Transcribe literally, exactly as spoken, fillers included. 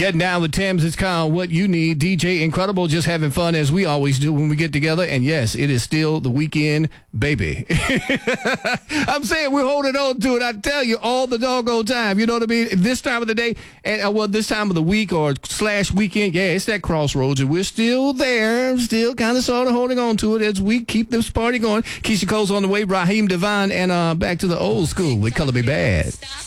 Getting down with Thames is kind of what you need. D J Incredible just having fun as we always do when we get together. And yes, it is still the weekend, baby. I'm saying we're holding on to it. I tell you all the doggone time. You know what I mean? This time of the day, and uh, well, this time of the week or slash weekend, yeah, it's that crossroads. And we're still there, still kind of sort of holding on to it as we keep this party going. Keisha Cole's on the way. Raheem Devine, and uh, back to the old school with Color Me Bad.